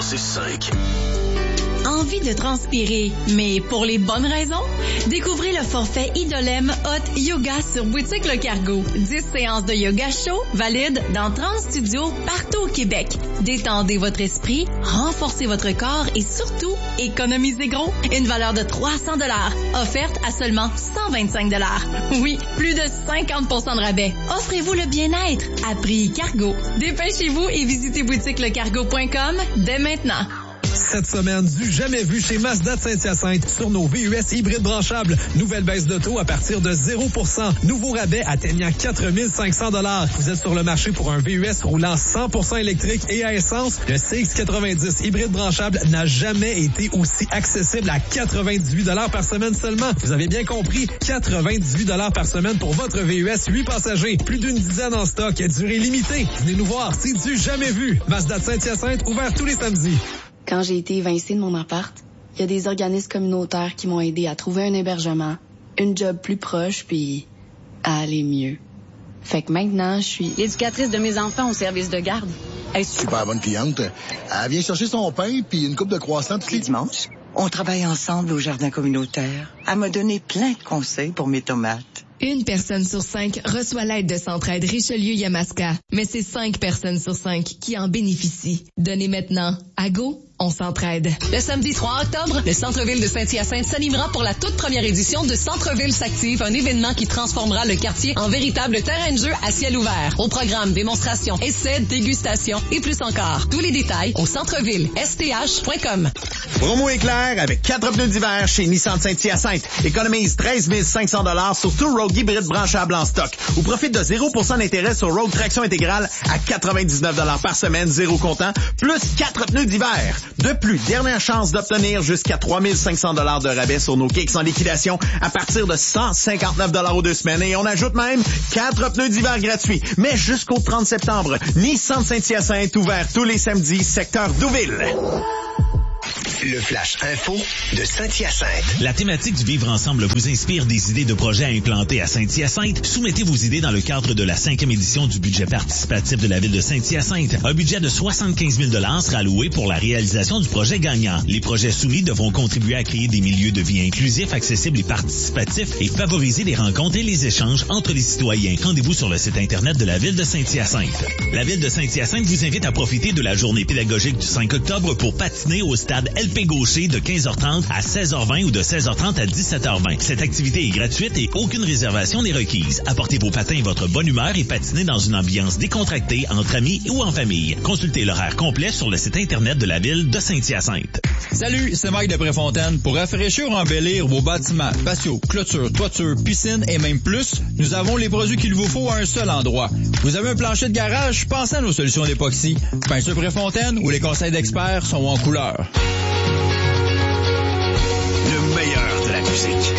1065. Envie de transpirer, mais pour les bonnes raisons? Découvrez le forfait Idolem Hot Yoga sur Boutique Le Cargo. 10 séances de yoga chaud valides dans 30 studios partout au Québec. Détendez votre esprit, renforcez votre corps et surtout, économisez gros. Une valeur de 300 $, offerte à seulement 125 $. Oui, plus de 50% de rabais. Offrez-vous le bien-être à prix Cargo. Dépêchez-vous et visitez boutiquelecargo.com dès maintenant. Cette semaine, du jamais vu chez Mazda de Saint-Hyacinthe sur nos VUS hybrides branchables. Nouvelle baisse de taux à partir de 0%. Nouveau rabais atteignant 4 500 $. Vous êtes sur le marché pour un VUS roulant 100% électrique et à essence. Le CX-90 hybride branchable n'a jamais été aussi accessible à 98 $ par semaine seulement. Vous avez bien compris, 98 $ par semaine pour votre VUS 8 passagers. Plus d'une dizaine en stock à durée limitée. Venez nous voir, c'est du jamais vu. Mazda de Saint-Hyacinthe, ouvert tous les samedis. Quand j'ai été évincée de mon appart, il y a des organismes communautaires qui m'ont aidé à trouver un hébergement, une job plus proche, puis à aller mieux. Fait que maintenant, je suis l'éducatrice de mes enfants au service de garde. Super bonne cliente. Elle vient chercher son pain puis une coupe de croissants tous les dimanches. On travaille ensemble au jardin communautaire. Elle m'a donné plein de conseils pour mes tomates. Une personne sur 5 reçoit l'aide de Centraide Richelieu-Yamaska, mais c'est 5 personnes sur 5 qui en bénéficient. Donnez maintenant. À Go, on s'entraide. Le samedi 3 octobre, le centre-ville de Saint-Hyacinthe s'animera pour la toute première édition de Centre-ville s'active, un événement qui transformera le quartier en véritable terrain de jeu à ciel ouvert. Au programme, démonstrations, essais, dégustations et plus encore. Tous les détails au centreville.sth.com. Promo éclair avec 4 pneus d'hiver chez Nissan Saint-Hyacinthe. Économise 13 500 $ sur tout Rogue hybride branchable en stock. Ou profite de 0% d'intérêt sur Rogue traction intégrale à 99 $ par semaine, 0 comptant, plus 4 pneus d'hiver. De plus, dernière chance d'obtenir jusqu'à 3 500 $ de rabais sur nos kicks en liquidation à partir de 159 $ aux 2 semaines. Et on ajoute même 4 pneus d'hiver gratuits. Mais jusqu'au 30 septembre, Nissan Saint-Hyacinthe ouvert tous les samedis, secteur Douville. Le Flash Info de Saint-Hyacinthe. La thématique du vivre ensemble vous inspire des idées de projets à implanter à Saint-Hyacinthe? Soumettez vos idées dans le cadre de la 5e édition du budget participatif de la ville de Saint-Hyacinthe. Un budget de 75 000 $ sera alloué pour la réalisation du projet gagnant. Les projets soumis devront contribuer à créer des milieux de vie inclusifs, accessibles et participatifs et favoriser les rencontres et les échanges entre les citoyens. Rendez-vous sur le site Internet de la ville de Saint-Hyacinthe. La ville de Saint-Hyacinthe vous invite à profiter de la journée pédagogique du 5 octobre pour patiner au stade LP Gaucher de 15h30 à 16h20 ou de 16h30 à 17h20. Cette activité est gratuite et aucune réservation n'est requise. Apportez vos patins et votre bonne humeur et patinez dans une ambiance décontractée entre amis ou en famille. Consultez l'horaire complet sur le site Internet de la ville de Saint-Hyacinthe. Salut, c'est Mike de Préfontaine. Pour rafraîchir ou embellir vos bâtiments, patios, clôtures, toitures, piscines et même plus, nous avons les produits qu'il vous faut à un seul endroit. Vous avez un plancher de garage? Pensez à nos solutions d'époxy. Peinture Préfontaine, où les conseils d'experts sont en couleur. Le meilleur de la musique.